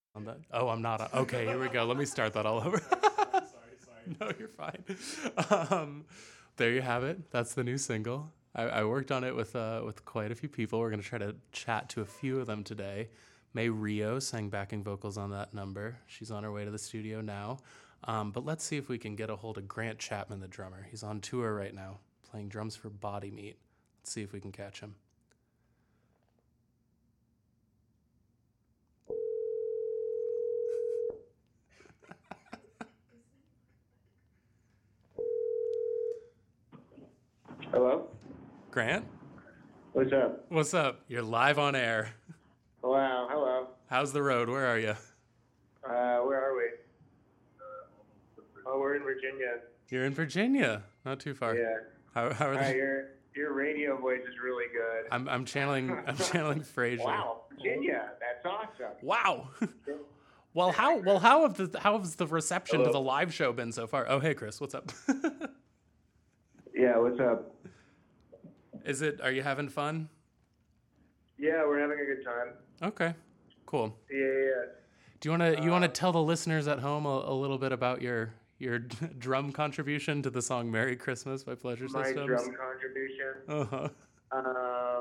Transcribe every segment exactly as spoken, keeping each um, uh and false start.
On that. Oh, I'm not. On, okay, here we go. Let me start that all over. sorry, sorry. No, you're fine. Um, there you have it. That's the new single. I, I worked on it with uh, with quite a few people. We're gonna try to chat to a few of them today. May Rio sang backing vocals on that number. She's on her way to the studio now. Um, but let's see if we can get a hold of Grant Chapman, the drummer. He's on tour right now, playing drums for Body Meat. Let's see if we can catch him. Hello? Grant? What's up? What's up? You're live on air. Wow, hello. How's the road? Where are you? Uh, where are we? Oh, we're in Virginia. You're in Virginia. Not too far. Yeah. How, how are Hi, the... your, your radio voice is really good. I'm I'm channeling I'm channeling Frasier. Wow, Virginia, that's awesome. Wow. Well, how well how have the how has the reception Hello. to the live show been so far? Oh, hey Chris, what's up? Yeah, what's up? Is it? Are you having fun? Yeah, we're having a good time. Okay, cool. Yeah, yeah, yeah. Do you want to you want to Uh, tell the listeners at home a, a little bit about your your drum contribution to the song "Merry Christmas" by Pleasure My Systems? drum contribution Uh huh. um,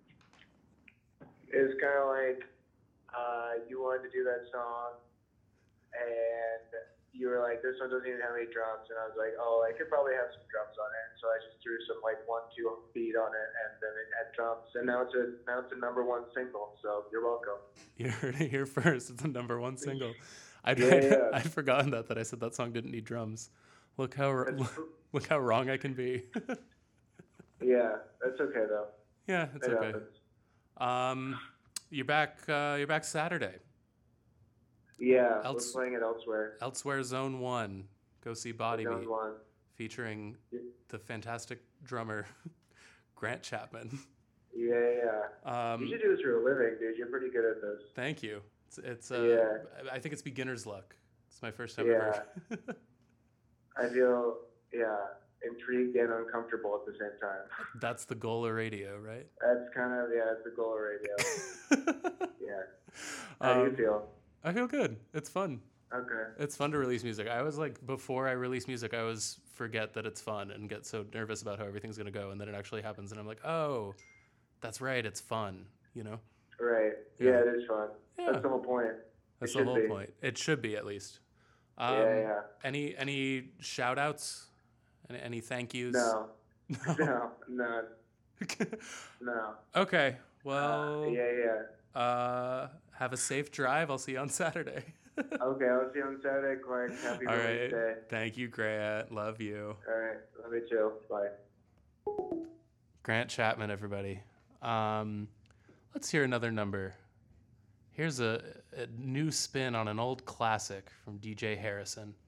is kind of like uh, you wanted to do that song, and you were like, this one doesn't even have any drums, and I was like, oh, I could probably have some drums on it, and so I just threw some like one, two beat on it, and then it had drums, and now it's a now it's a number one single. So you're welcome. You heard it here first. It's a number one single. I'd, Yeah, I'd, yeah. I'd forgotten that that I said that song didn't need drums. Look how That's look, tr- look how wrong I can be. Yeah, that's okay though. Yeah, it's It okay. happens. Um, you're back. Uh, you're back Saturday. Yeah, Else- we're playing it elsewhere. Elsewhere Zone One. Go see Body Zone Meat, one. featuring Yeah. the fantastic drummer Grant Chapman. Yeah, yeah. Um, You should do this for a living, dude. You're pretty good at this. thank you. It's, it's uh, Yeah. I think it's beginner's luck. It's my first time Yeah. ever. I feel, yeah, intrigued and uncomfortable at the same time. That's the goal of radio, right? That's kind of, yeah, that's the goal of radio. Yeah. How do Um, you feel? I feel good. It's fun. Okay. It's fun to release music. I was like, before I release music, I always forget that it's fun and get so nervous about how everything's going to go. And then it actually happens. And I'm like, oh, that's right. It's fun, you know? Right. Yeah. Yeah, it is fun. Yeah. That's the whole point. That's It the should whole be. point. It should be, at least. Um, Yeah, yeah. Any any shout outs? Any, any thank yous? No. No. No, none. No. Okay. Well, Uh, yeah, yeah. uh, have a safe drive. I'll see you on Saturday. Okay, I'll see you on Saturday, Clark. Happy All Women's right. Day. Thank you, Grant. Love you. All right. Love you too. Bye. Grant Chapman, everybody. Um, let's hear another number. Here's a, a new spin on an old classic from D J Harrison.